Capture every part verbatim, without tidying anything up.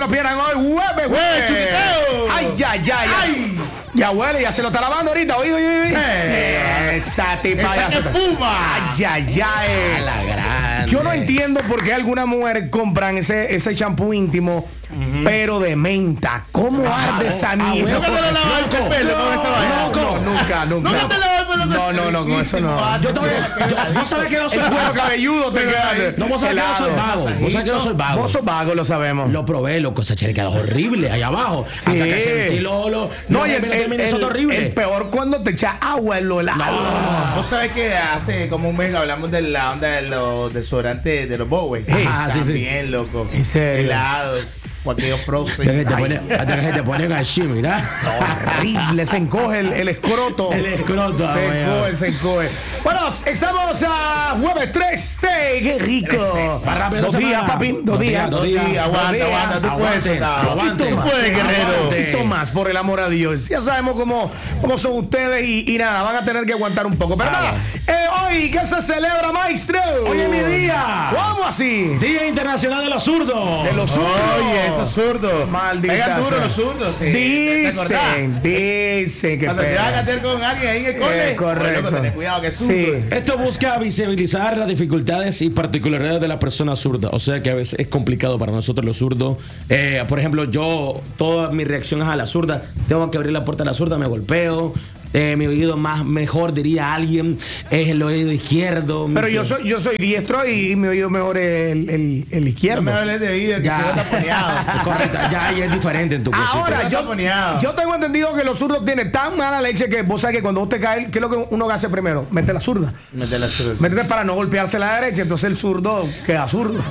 pierdan hoy. ¡Hueve, hueve! ¡Ay, ay, ay! ay. Ya huele, ya se lo está lavando ahorita. Oye, oye, oye. Eh, esa tipa ya se espuma. Ay, ay, ay. La grande. Yo no entiendo por qué algunas mujeres compran ese ese champú íntimo, uh-huh. pero de menta. ¿Cómo ah, arde esa mierda? ¿Nunca te lo lavaste el pelo con esa vaina? No, nunca, nunca. ¿Nunca te lavas el pelo con No, no, no, con eso no. Yo también. Vos sabés que yo soy cuero cabelludo. Te quedas. No, vos sabés que yo soy vago. Vos sabés que yo soy vago. Vos sos vago, lo sabemos. Lo probé, loco. Esa chela quedó horrible allá abajo. Hasta que sentí lo... lo no, y el, el, el, horrible. El peor cuando te echa agua en lo helado. No, vos sabés que hace como un mes hablamos de la onda de los desodorantes de los Bowie. Ah, sí, sí. Bien, loco. ¿En serio? Helados. Aquello frozen. Hasta que te pone, hasta que te pone gachi, mira. Horrible, se encoge el, el escroto. El escroto. Se encoge, se encoge. Bueno, estamos a jueves trece. ¡Qué rico! Dos días, papi. Dos días. Dos días. Aguanta, aguanta. Tú puedes. Aguante. Tú puedes, guerrero. Un poquito más, por el amor a Dios. Ya sabemos cómo, cómo son ustedes y, y nada, van a tener que aguantar un poco. Pero nada, eh, hoy, ¿qué se celebra, maestro? Hoy es mi día. ¿Cómo así? Día Internacional de los Zurdos. De los zurdos. Oye, esos zurdos. Maldita. Pegan duro los zurdos, sí. Dicen, dicen que cuando te vas a cater con alguien ahí en el cole. Eh, correcto. Loco, ten cuidado que es zurdo. Sí. Esto busca visibilizar las dificultades y particularidades de la persona zurda. O sea que a veces es complicado para nosotros los zurdos. Eh, por ejemplo, yo, toda mi reacción es a la zurda. Tengo que abrir la puerta a la zurda, me golpeo. Eh, mi oído más mejor, diría alguien, es el oído izquierdo. Pero yo soy yo soy diestro y, y mi oído mejor es el, el, el izquierdo. No me hables de oído, que ya. se va taponeado. Correcto, ya, ya es diferente en tu posición. Ahora, yo, yo tengo entendido que los zurdos tienen tan mala leche que vos sabés que cuando vos te caes, ¿qué es lo que uno hace primero? Mete la zurda. Mete la zurda. Métete para no golpearse la derecha, entonces el zurdo queda zurdo.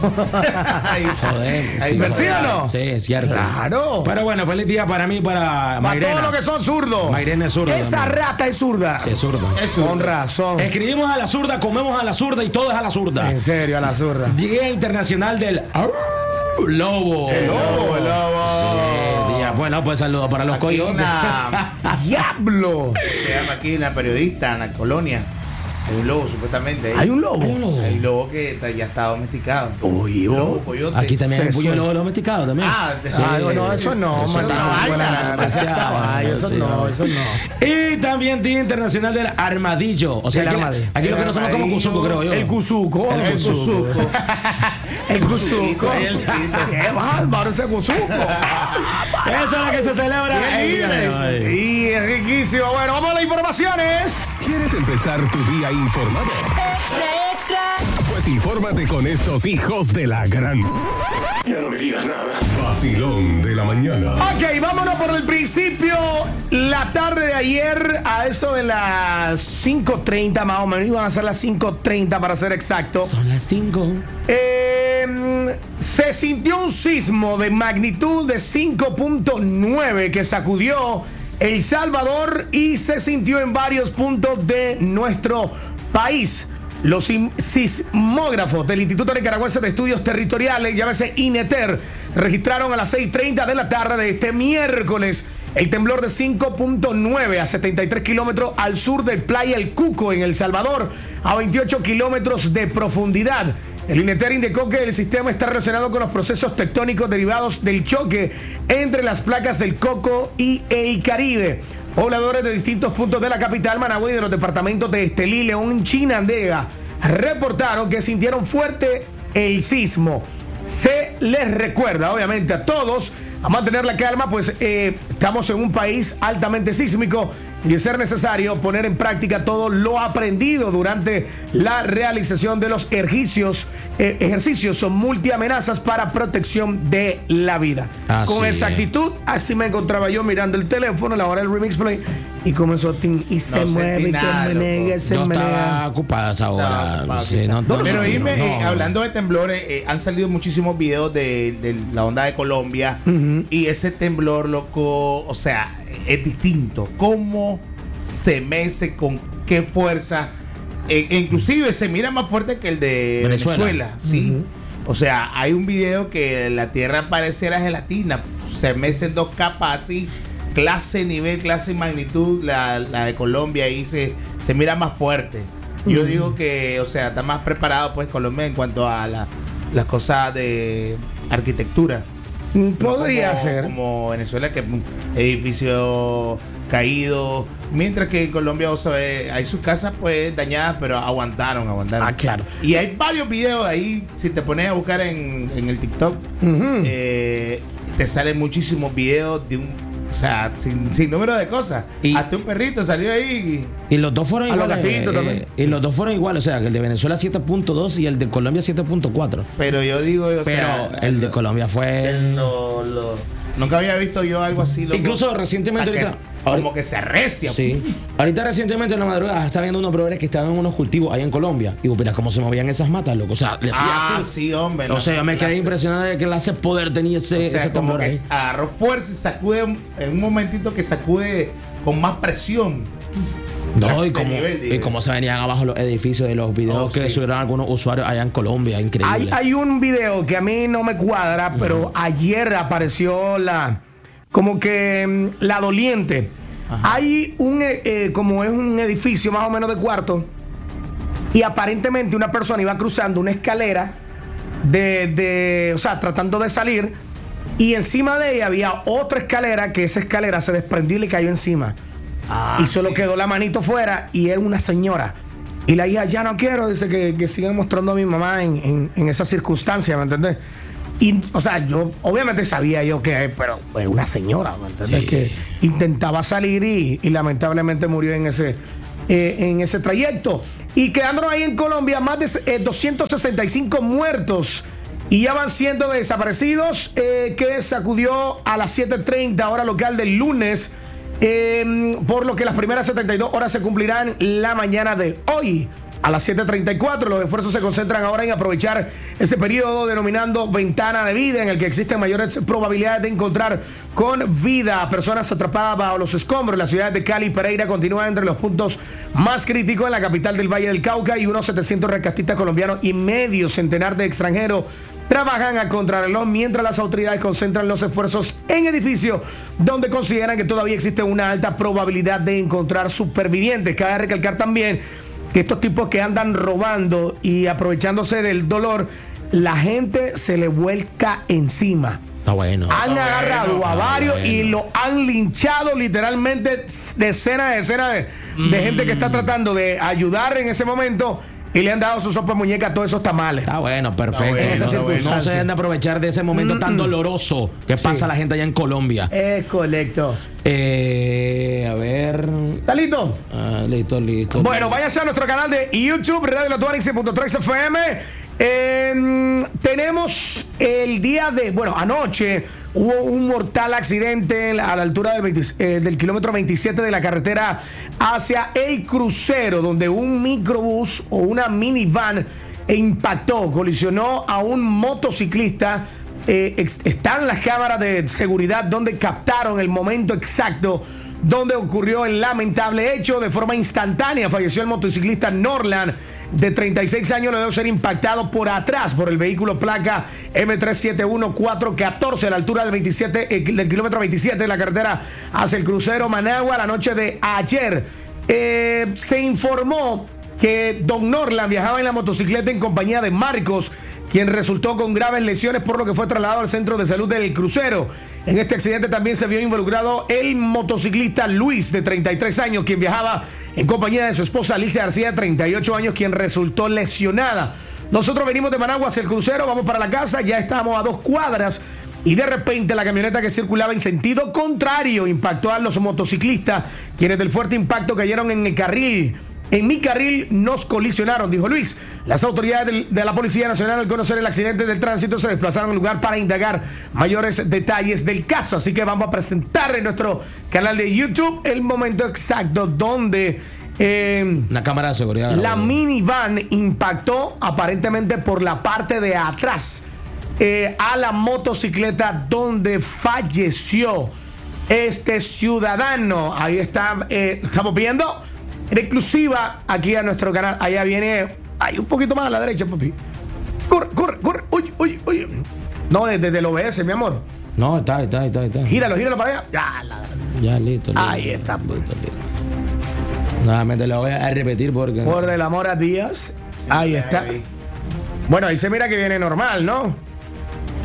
Joder. Sí, ¿sí o no? Sí, es cierto. Claro. Pero bueno, feliz día para mí, para Mayrena. Para todos los que son zurdos. Mayrena es zurda. Esa también. rata es zurda. Sí, es zurda. Es zurda. Con razón. Escribimos a la zurda, comemos a la zurda y todo es a la zurda. En serio, a la zurda. Día Internacional del Lobo. El lobo, el lobo. Sí, día. Bueno, pues saludos para los Aquí coyotes. una- ¡Diablo! Se llama aquí una periodista en la colonia. Hay un lobo, supuestamente. ¿Hay un lobo? Hay un lobo. Hay un lobo que está- ya está domesticado. Uy, Lobo, coyote. Aquí también hay Eso. pollo lobo domesticado también. Ah, de- Ah, no, no, sí. eso no, Eso maldita no, buena, vaina, ese caballo, eso sí, no, no. eso no. Y también Día Internacional del Armadillo. O sea, El aquí, armadillo. aquí El lo conocemos como armadillo. cuzuco, creo yo. El cuzuco. El cuzuco. El cuzuco. El- Qué bárbaro ese cuzuco. Esa es la que se celebra Bien el día de libre. hoy. Y es riquísimo. Bueno, vamos a las informaciones. ¿Quieres empezar tu día informado? Extra, extra. Pues infórmate con estos hijos de la gran. Ya no me digas nada. Vacilón de la mañana. Ok, vámonos por el principio. La tarde de ayer, a eso de las cinco treinta más o menos, iban a ser las cinco treinta para ser exacto. Son las cinco. Eh, se sintió un sismo de magnitud de cinco punto nueve que sacudió El Salvador y se sintió en varios puntos de nuestro país. Los sim- sismógrafos del Instituto Nicaragüense de Estudios Territoriales, llámese INETER, registraron a las seis treinta de la tarde de este miércoles el temblor de cinco punto nueve a setenta y tres kilómetros al sur de Playa El Cuco, en El Salvador, a veintiocho kilómetros de profundidad. El INETER indicó que el sistema está relacionado con los procesos tectónicos derivados del choque entre las placas del Coco y el Caribe. Pobladores de distintos puntos de la capital, Managua, y de los departamentos de Estelí, León, Chinandega, reportaron que sintieron fuerte el sismo. Se les recuerda, obviamente, a todos a mantener la calma, pues eh, estamos en un país altamente sísmico y de ser necesario poner en práctica todo lo aprendido durante la realización de los ejercicios, eh, ejercicios son multiamenazas para protección de la vida. Así Con esa es. actitud, así me encontraba yo mirando el teléfono a la hora del remix play y comenzó a tin- y se No mueve sentí y nada, se menea, loco. se Yo estaba menea. ocupada a esa hora. Estaba ocupado, Sí, quizá. no, no, Pero no, dime, no, eh, no. hablando de temblores, eh, han salido muchísimos videos de, de la onda de Colombia y ese temblor, loco, o sea, es distinto. ¿Cómo se mece? ¿Con qué fuerza? E, e inclusive se mira más fuerte que el de Venezuela. Venezuela, ¿sí? O sea, hay un video que la tierra pareciera gelatina, se mece en dos capas así, clase, nivel, clase y magnitud. La, la de Colombia ahí se, se mira más fuerte. Yo digo que, o sea, está más preparado pues Colombia en cuanto a la- las cosas de arquitectura. Mm, Podría No como, ser. como Venezuela, que mm, edificio caído. Mientras que en Colombia, vos sabés, hay sus casas pues dañadas, pero aguantaron, aguantaron. Ah, claro. Y hay varios videos ahí, si te pones a buscar en, en el TikTok, eh, te salen muchísimos videos de un, o sea, sin, sin número de cosas. Y- Hasta un perrito salió ahí. Y los dos fueron A los iguales. gatitos eh, también. y los dos fueron iguales. O sea, que el de Venezuela siete punto dos y el de Colombia siete punto cuatro. Pero yo digo, o Pero sea, el de Colombia fue. lo- lo- nunca había visto yo algo así. loco. Incluso recientemente A que- ahorita. como que se arrecia. Sí. Ahorita recientemente en la madrugada estaba viendo unos brothers que estaban en unos cultivos allá en Colombia. Y mira cómo se movían esas matas, loco. O sea, le hacía Ah, así. sí, hombre. O sea, yo me La- quedé la- impresionado de que clase poder tenía ese, O sea, ese como tambor que ahí. agarró fuerza y sacude un- en un momentito que sacude con más presión. No, A y ese como, nivel, y digo. cómo se venían abajo los edificios de los videos Oh, que sí. subieron algunos usuarios allá en Colombia. Increíble. Hay, hay un video que a mí no me cuadra, pero ayer apareció la. Como que mm, la doliente. Hay un. eh, eh, como es un edificio más o menos de cuarto. Y aparentemente una persona iba cruzando una escalera. De, de. O sea, tratando de salir. Y encima de ella había otra escalera. Que esa escalera se desprendió y le cayó encima. Ah, y solo quedó la manito fuera y era una señora. Y la hija, ya no quiero, dice que, que sigan mostrando a mi mamá en, en, en esa circunstancia, ¿me entiendes? Y, o sea, yo obviamente sabía yo que, pero era una señora, ¿me entiendes? Que intentaba salir y, y lamentablemente murió en ese, eh, en ese trayecto. Y quedándonos ahí en Colombia, más de eh, doscientos sesenta y cinco muertos. Y ya van cientos de desaparecidos, eh, que sacudió a las siete treinta hora local del lunes. Eh, por lo que las primeras setenta y dos horas se cumplirán la mañana de hoy. A las siete treinta y cuatro los esfuerzos se concentran ahora en aprovechar ese periodo denominando ventana de vida, en el que existen mayores probabilidades de encontrar con vida a personas atrapadas bajo los escombros. La ciudad de Cali y Pereira continúa entre los puntos más críticos en la capital del Valle del Cauca, y unos setecientos rescatistas colombianos y medio centenar de extranjeros trabajan a contrarreloj mientras las autoridades concentran los esfuerzos en edificios donde consideran que todavía existe una alta probabilidad de encontrar supervivientes. Cabe recalcar también que estos tipos que andan robando y aprovechándose del dolor, la gente se le vuelca encima. Está bueno. Han Está agarrado bueno, a varios está y bueno. lo han linchado literalmente, decenas, decenas de, de gente que está tratando de ayudar en ese momento, y le han dado su sopa de muñeca a todos esos tamales. Está bueno, perfecto. bueno, no, está no bueno. se deben de aprovechar de ese momento tan doloroso que pasa la gente allá en Colombia. Es correcto. Eh, a ver. ¿Está listo? Ah, listo, listo. Bueno, váyanse a nuestro canal de YouTube, Radio La Tuanica punto tres F M. Eh, tenemos el día de, bueno, anoche hubo un mortal accidente a la altura del, veinte, eh, del kilómetro veintisiete de la carretera hacia El Crucero, donde un microbús o una minivan impactó, colisionó a un motociclista. Eh, ex- están las cámaras de seguridad donde captaron el momento exacto donde ocurrió el lamentable hecho. De forma instantánea falleció el motociclista Norland, de treinta y seis años, luego de ser impactado por atrás por el vehículo placa M tres siete uno cuatro uno cuatro a la altura del, veintisiete, eh, del kilómetro veintisiete de la carretera hacia El Crucero, Managua, la noche de ayer. Eh, se informó que Don Norland viajaba en la motocicleta en compañía de Marcos, quien resultó con graves lesiones, por lo que fue trasladado al centro de salud del Crucero. En este accidente también se vio involucrado el motociclista Luis, de treinta y tres años, quien viajaba en compañía de su esposa Alicia García, de treinta y ocho años, quien resultó lesionada. Nosotros venimos de Managua hacia El Crucero, vamos para la casa, ya estamos a dos cuadras, y de repente la camioneta que circulaba en sentido contrario impactó a los motociclistas, quienes del fuerte impacto cayeron en el carril. En mi carril nos colisionaron, dijo Luis. Las autoridades del- de la Policía Nacional, al conocer el accidente del tránsito, se desplazaron al lugar para indagar mayores detalles del caso. Así que vamos a presentar en nuestro canal de YouTube el momento exacto donde eh, Una cámara de seguridad. la minivan impactó aparentemente por la parte de atrás eh, a la motocicleta, donde falleció este ciudadano. Ahí está, eh, estamos viendo en exclusiva aquí a nuestro canal. Allá viene, hay un poquito más a la derecha, papi. Corre, corre, corre. Uy, uy, uy. No, desde, desde el O B S, mi amor. No, está, está, está, está. Gíralo, gíralo para allá. Ya, la- Ya, listo, listo. Ahí está, pues. Listo, listo. Nuevamente lo voy a repetir porque. Por el amor a Díaz. Ahí está. Bueno, ahí se mira que viene normal, ¿no?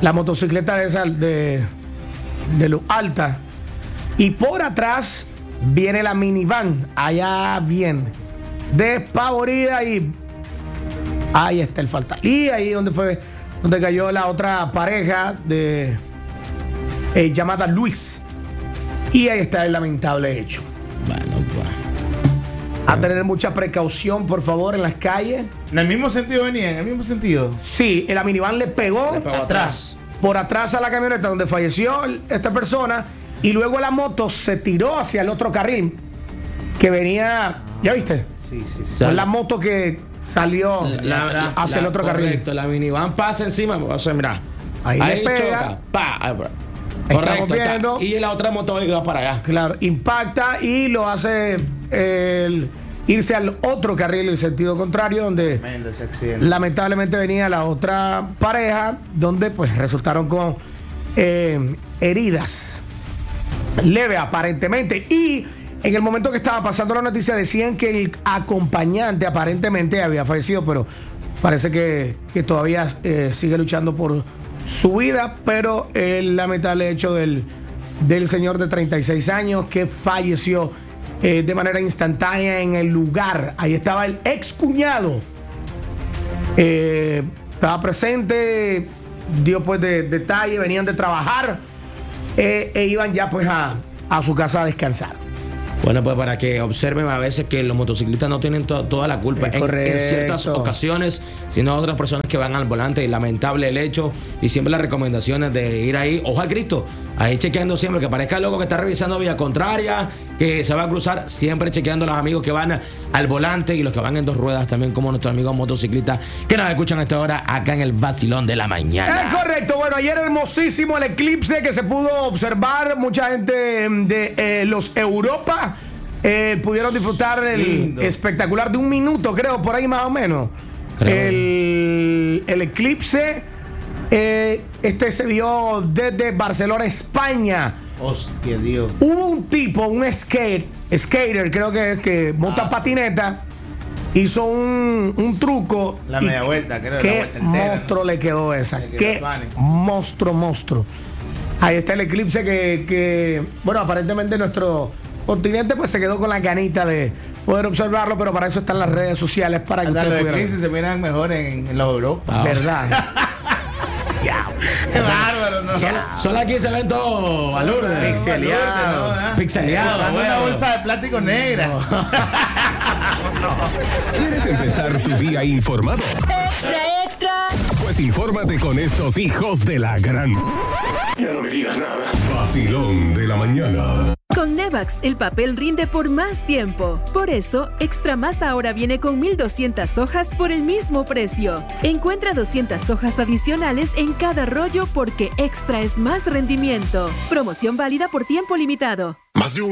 la motocicleta de esa de, de luz alta. Y por atrás viene la minivan. Allá bien. Despavorida y ahí está el fatal. Y ahí donde fue, donde cayó la otra pareja de eh, llamada Luis. Y ahí está el lamentable hecho. Bueno, pues. A tener mucha precaución, por favor, en las calles. En el mismo sentido venía, en el mismo sentido. Sí, la minivan le pegó, Le pegó atrás. por atrás a la camioneta donde falleció esta persona. Y luego la moto se tiró hacia el otro carril que venía, ¿ya viste? Sí, sí, sí. Con la moto que salió La- hacia el la- otro carril. Correcto, la minivan pasa encima, o sea, mira. Ahí le pega. choca, pa, ahí, bro. Estamos Correcto, está. viendo. Y la otra moto que va para allá. Claro, impacta y lo hace el, irse al otro carril en sentido contrario, donde Tremendo ese accidente. lamentablemente venía la otra pareja, donde pues resultaron con eh, heridas leves aparentemente. Y en el momento que estaba pasando la noticia decían que el acompañante aparentemente había fallecido, pero parece que, que todavía eh, sigue luchando por su vida. Pero el lamentable hecho del, del señor de treinta y seis años que falleció eh, de manera instantánea en el lugar. Ahí estaba el ex cuñado. Eh, estaba presente, dio pues de, detalle, venían de trabajar eh, e iban ya pues a, a su casa a descansar. Bueno, pues para que observen a veces que los motociclistas no tienen to- toda la culpa Es en, correcto. en ciertas ocasiones, sino otras personas que van al volante. Y lamentable el hecho. Y siempre las recomendaciones de ir ahí, ojo al Cristo, ahí chequeando siempre, que parezca el loco que está revisando vía contraria, que se va a cruzar, siempre chequeando a los amigos que van al volante y los que van en dos ruedas también, como nuestros amigos motociclistas que nos escuchan a esta hora acá en el vacilón de la mañana. Es correcto. Bueno, ayer hermosísimo el eclipse que se pudo observar. Mucha gente de eh, los Europa eh, pudieron disfrutar el Lindo. espectacular de un minuto, creo, por ahí más o menos. Creo. El, el eclipse eh, este se vio desde Barcelona, España. Hostia, Dios. Hubo un tipo, un skate, skater, creo que, que monta Ah, sí. patineta, hizo un, un truco. La y media vuelta, creo, la Qué vuelta entera, monstruo le quedó esa. Le quedó Qué tuani. monstruo, monstruo. Ahí está el eclipse que, que, bueno, aparentemente nuestro continente pues se quedó con la ganita de poder observarlo, pero para eso están las redes sociales para que Hasta los ustedes pudieran. eclipses se miran mejor en, en los Europa. Ah. ¿Verdad? Qué bárbaro, ¿no? Solo aquí se ven todos a Lourdes. Pixeleado. ¿no? Pixeleado, Dando una bueno. bolsa de plástico negra. ¿Quieres empezar tu día informado? Extra, extra. Pues infórmate con estos hijos de la gran. Ya no me digas nada. Vacilón de la mañana. Con Nevax, el papel rinde por más tiempo. Por eso, Extra Más ahora viene con mil doscientas hojas por el mismo precio. Encuentra doscientas hojas adicionales en cada rollo porque Extra es más rendimiento. Promoción válida por tiempo limitado. Más de un